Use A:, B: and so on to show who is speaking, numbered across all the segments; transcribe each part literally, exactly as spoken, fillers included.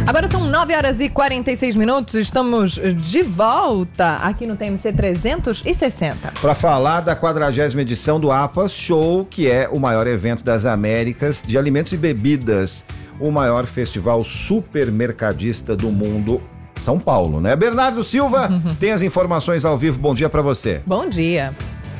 A: Agora são nove horas e quarenta e seis minutos, estamos de volta aqui no T M C trezentos e sessenta.
B: Para falar da quadragésima edição do APAS Show, que é o maior evento das Américas de alimentos e bebidas, o maior festival supermercadista do mundo, São Paulo, né? Bernardo Silva tem as informações ao vivo, bom dia para você.
A: Bom dia.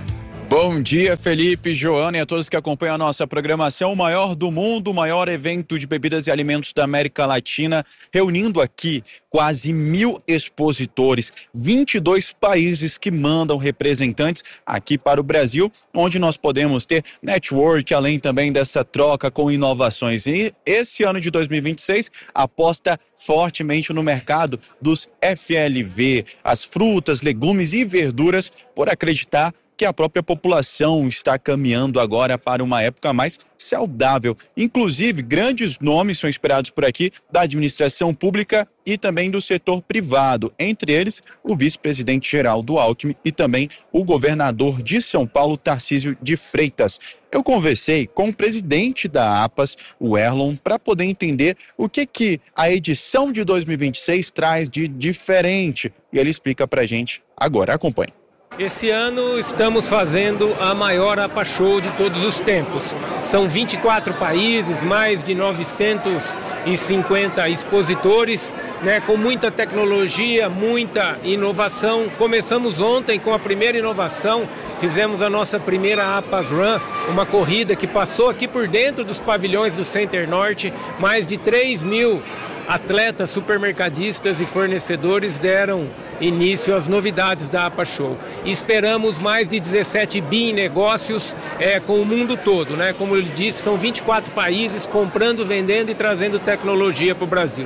C: Bom dia, Felipe, Joana e a todos que acompanham a nossa programação. O maior do mundo, o maior evento de bebidas e alimentos da América Latina, reunindo aqui quase mil expositores, vinte e dois países que mandam representantes aqui para o Brasil, onde nós podemos ter network, além também dessa troca com inovações. E esse ano de dois mil e vinte e seis aposta fortemente no mercado dos F L V, as frutas, legumes e verduras, por acreditar que a própria população está caminhando agora para uma época mais saudável. Inclusive, grandes nomes são esperados por aqui da administração pública e também do setor privado, entre eles o vice-presidente Geraldo Alckmin e também o governador de São Paulo, Tarcísio de Freitas. Eu conversei com o presidente da APAS, o Erlon, para poder entender o que, que a edição de dois mil e vinte e seis traz de diferente. E ele explica para a gente agora. Acompanhe.
D: Esse ano estamos fazendo a maior APAS Show de todos os tempos. São vinte e quatro países, mais de novecentos e cinquenta expositores, né, com muita tecnologia, muita inovação. Começamos ontem com a primeira inovação, fizemos a nossa primeira APAS Run, uma corrida que passou aqui por dentro dos pavilhões do Center Norte. Mais de três mil atletas, supermercadistas e fornecedores deram início às novidades da APAS Show. E esperamos mais de dezessete bi em negócios é, com o mundo todo, né? Como ele disse, são vinte e quatro países comprando, vendendo e trazendo tecnologia para o Brasil.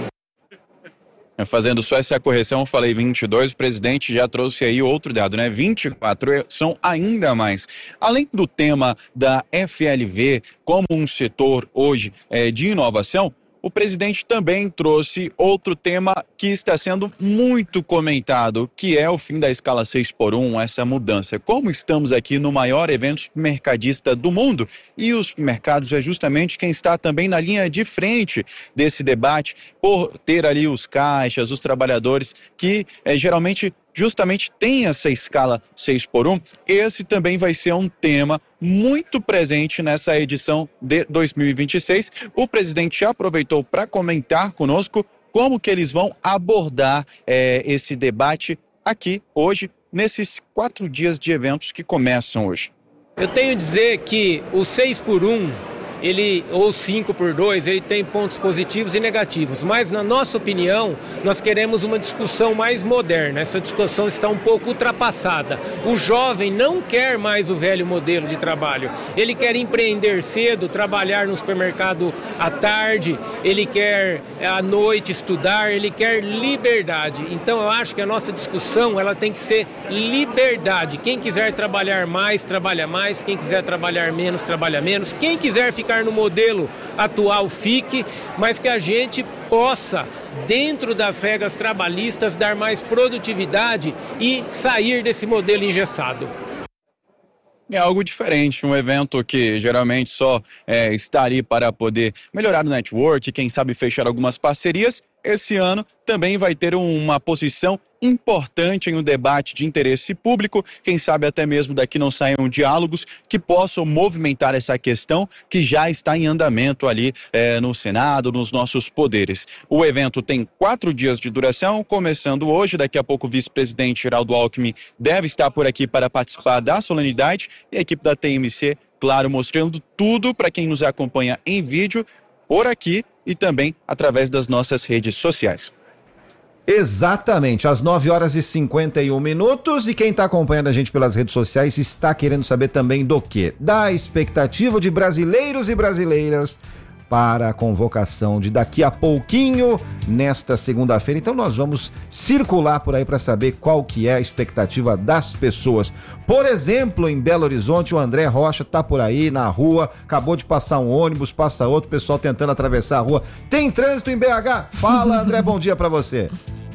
C: Fazendo só essa correção, eu falei vinte e dois, o presidente já trouxe aí outro dado, né? vinte e quatro são ainda mais. Além do tema da F L V como um setor hoje é, de inovação, o presidente também trouxe outro tema que está sendo muito comentado, que é o fim da escala seis por um, essa mudança. Como estamos aqui no maior evento supermercadista do mundo, e os supermercados é justamente quem está também na linha de frente desse debate, por ter ali os caixas, os trabalhadores, que é, geralmente justamente tem essa escala seis por um, esse também vai ser um tema muito presente nessa edição de dois mil e vinte e seis. O presidente já aproveitou para comentar conosco como que eles vão abordar é, esse debate aqui hoje, nesses quatro dias de eventos que começam hoje.
D: Eu tenho a dizer que o seis por um, ele, ou cinco por dois, ele tem pontos positivos e negativos, mas na nossa opinião, nós queremos uma discussão mais moderna. Essa discussão está um pouco ultrapassada. O jovem não quer mais o velho modelo de trabalho. Ele quer empreender cedo, trabalhar no supermercado à tarde, ele quer à noite estudar, ele quer liberdade. Então eu acho que a nossa discussão ela tem que ser liberdade. Quem quiser trabalhar mais, trabalha mais. Quem quiser trabalhar menos, trabalha menos. Quem quiser ficar no modelo atual fique, mas que a gente possa, dentro das regras trabalhistas, dar mais produtividade e sair desse modelo engessado.
C: É algo diferente, um evento que geralmente só é, está ali para poder melhorar o network, quem sabe fechar algumas parcerias. Esse ano também vai ter uma posição importante em um debate de interesse público, quem sabe até mesmo daqui não saiam diálogos que possam movimentar essa questão que já está em andamento ali é, no Senado, nos nossos poderes. O evento tem quatro dias de duração, começando hoje, daqui a pouco o vice-presidente Geraldo Alckmin deve estar por aqui para participar da solenidade e a equipe da T M C, claro, mostrando tudo para quem nos acompanha em vídeo, por aqui e também através das nossas redes sociais.
B: Exatamente, às nove horas e cinquenta e um minutos, e quem está acompanhando a gente pelas redes sociais está querendo saber também do quê? Da expectativa de brasileiros e brasileiras para a convocação de daqui a pouquinho, nesta segunda-feira. Então nós vamos circular por aí para saber qual que é a expectativa das pessoas. Por exemplo, em Belo Horizonte, o André Rocha tá por aí na rua, acabou de passar um ônibus, passa outro, pessoal tentando atravessar a rua. Tem trânsito em B H? Fala, André, bom dia para você.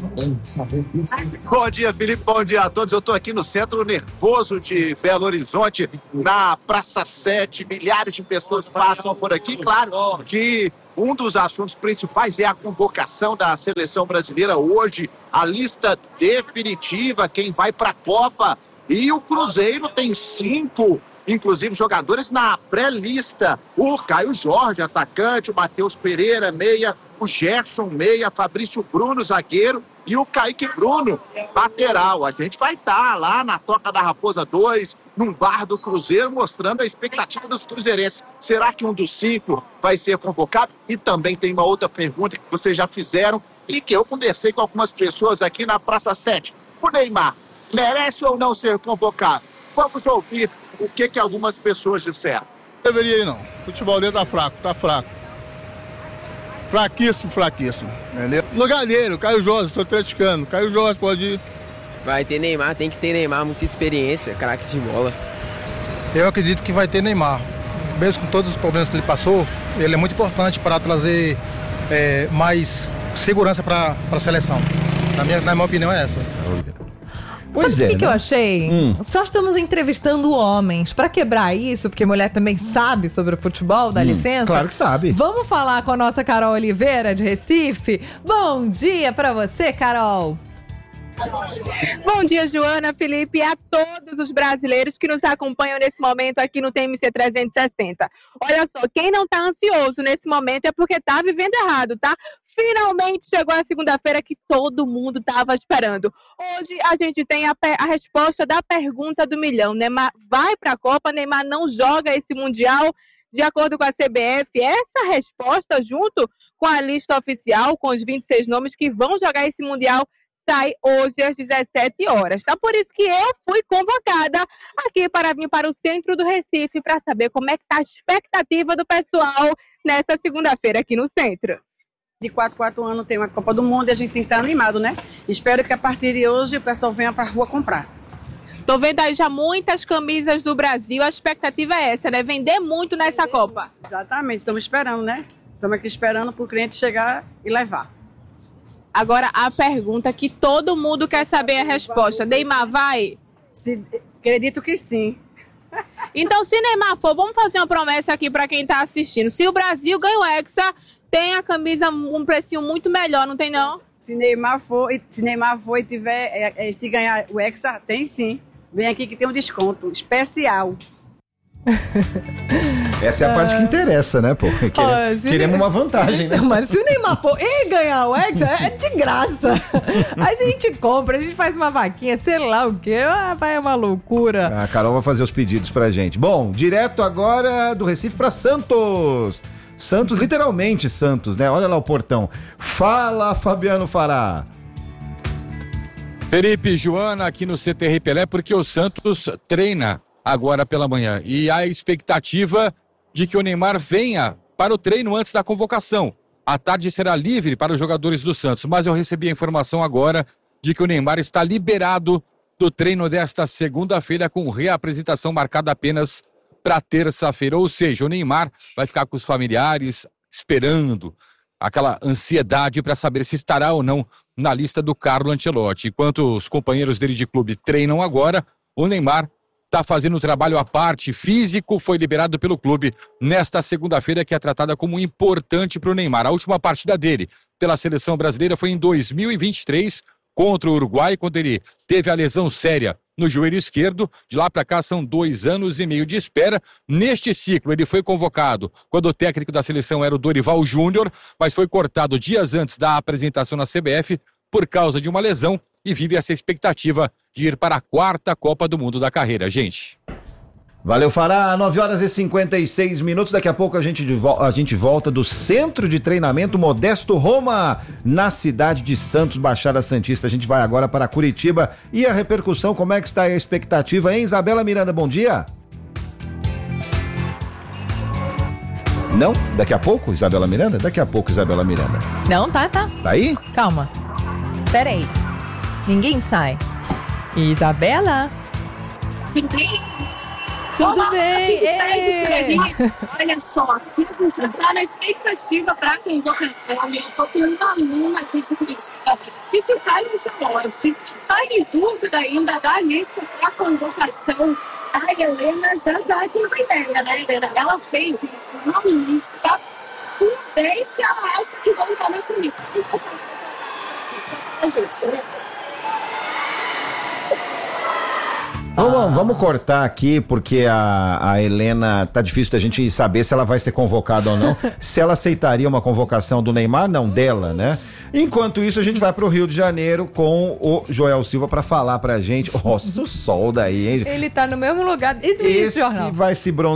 E: Bom dia, Felipe, bom dia a todos. Eu estou aqui no Centro Nervoso de Belo Horizonte, na Praça sete. Milhares de pessoas passam por aqui. Claro que Um dos assuntos principais é a convocação da seleção brasileira hoje, a lista definitiva, quem vai para a Copa. E o Cruzeiro tem cinco, inclusive, jogadores na pré-lista. O Caio Jorge, atacante, o Matheus Pereira, meia, o Gerson, meia, Fabrício Bruno, zagueiro, e o Kaique Bruno, lateral. A gente vai estar lá na Toca da Raposa dois, num bar do Cruzeiro, mostrando a expectativa dos cruzeirenses. Será que um dos cinco vai ser convocado? E também tem uma outra pergunta que vocês já fizeram e que eu conversei com algumas pessoas aqui na Praça sete. O Neymar merece ou não ser convocado? Vamos ouvir o que, que algumas pessoas disseram.
F: Não deveria ir, não. O futebol dele tá fraco, tá fraco. Fraquíssimo, fraquíssimo. Entendeu? Lugar dele, o Caio Jorge, estou criticando. Caio Jorge pode ir.
G: Vai ter Neymar, tem que ter Neymar, muita experiência, craque de bola.
H: Eu acredito que vai ter Neymar. Mesmo com todos os problemas que ele passou, ele é muito importante para trazer é, mais segurança para a seleção. Na minha, na minha opinião é essa.
A: Pois Sabe o é, que, né? que eu achei?
B: Hum.
A: Só estamos entrevistando homens. Pra quebrar isso, porque mulher também sabe sobre o futebol, dá hum, licença.
B: Claro que sabe.
A: Vamos falar com a nossa Carol Oliveira, de Recife. Bom dia pra você, Carol.
I: Bom dia, Joana, Felipe e a todos os brasileiros que nos acompanham nesse momento aqui no T M C trezentos e sessenta. Olha só, quem não tá ansioso nesse momento é porque tá vivendo errado, tá? Finalmente chegou a segunda-feira que todo mundo estava esperando. Hoje a gente tem a, a resposta da pergunta do milhão. Neymar vai para a Copa, Neymar não joga esse Mundial? De acordo com a C B F, essa resposta, junto com a lista oficial, com os vinte e seis nomes que vão jogar esse Mundial, sai hoje às dezessete horas. Tá? Por isso que eu fui convocada aqui para vir para o centro do Recife para saber como é que está a expectativa do pessoal nessa segunda-feira aqui no centro.
J: De quatro, quatro anos tem uma Copa do Mundo e a gente tem que estar animado, né? Espero que a partir de hoje o pessoal venha para a rua comprar.
I: Tô vendo aí já muitas camisas do Brasil, a expectativa é essa, né? Vender muito nessa Vender Copa.
J: Muito. Exatamente, estamos esperando, né? Estamos aqui esperando para o cliente chegar e levar.
I: Agora a pergunta que todo mundo quer saber a resposta. Neymar vai?
J: Se, acredito que sim.
I: Então, se Neymar for, vamos fazer uma promessa aqui para quem está assistindo. Se o Brasil ganha o Hexa, tem a camisa um precinho muito melhor, não tem não?
J: Se Neymar for, se Neymar for e tiver, é, é, se ganhar o Hexa, tem sim. Vem aqui que tem um desconto especial.
B: Essa é a parte que interessa, né, pô? Queremos, oh, queremos uma vantagem, né?
A: Mas se o Neymar for e ganhar o Hexa, é de graça. A gente compra, a gente faz uma vaquinha, sei lá o quê. Ah, vai, é uma loucura.
B: A Carol vai fazer os pedidos pra gente. Bom, direto agora do Recife pra Santos. Santos, literalmente Santos, né? Olha lá o portão. Fala, Fabiano Fará.
K: Felipe, Joana, aqui no C T R Pelé, porque o Santos treina agora pela manhã. E há a expectativa de que o Neymar venha para o treino antes da convocação. À tarde será livre para os jogadores do Santos, mas eu recebi a informação agora de que o Neymar está liberado do treino desta segunda-feira, com reapresentação marcada apenas para terça-feira. Ou seja, o Neymar vai ficar com os familiares esperando aquela ansiedade para saber se estará ou não na lista do Carlo Ancelotti. Enquanto os companheiros dele de clube treinam agora, o Neymar está fazendo um trabalho à parte físico, foi liberado pelo clube nesta segunda-feira, que é tratada como importante para o Neymar. A última partida dele pela seleção brasileira foi em dois mil e vinte e três, contra o Uruguai, quando ele teve a lesão séria no joelho esquerdo. De lá para cá são dois anos e meio de espera. Neste ciclo ele foi convocado quando o técnico da seleção era o Dorival Júnior, mas foi cortado dias antes da apresentação na C B F por causa de uma lesão e vive essa expectativa de ir para a quarta Copa do Mundo da carreira, gente.
B: Valeu, Fará. nove horas e cinquenta e seis minutos. Daqui a pouco a gente, vo- a gente volta do Centro de Treinamento Modesto Roma, na cidade de Santos, Baixada Santista. A gente vai agora para Curitiba. E a repercussão, como é que está a expectativa, hein? Isabela Miranda, bom dia. Não? Daqui a pouco, Isabela Miranda? Daqui a pouco, Isabela Miranda.
A: Não, tá, tá.
B: Tá aí?
A: Calma. Pera aí. Ninguém sai. Isabela? Tudo
L: Olá,
A: bem?
L: Tudo certo por aí? Olha só, aqui a gente está na expectativa para a convocação. Eu estou com uma aluna aqui de Curitiba que se está Ancelotti, está em dúvida ainda da lista para a convocação. A Helena já está aqui com a ideia, né, Helena? Ela fez isso, uma lista os dez que ela acha que vão estar nessa lista. E passar as pessoas pra gente, né?
B: Vamos, vamos cortar aqui, porque a, a Helena, tá difícil da gente saber se ela vai ser convocada ou não. Se ela aceitaria uma convocação do Neymar, não dela, né? Enquanto isso, a gente vai pro Rio de Janeiro com o Joel Silva pra falar pra gente. Nossa, o sol daí, hein?
A: Ele tá no mesmo lugar desde o início do jornal.
B: Esse vai se bronzear.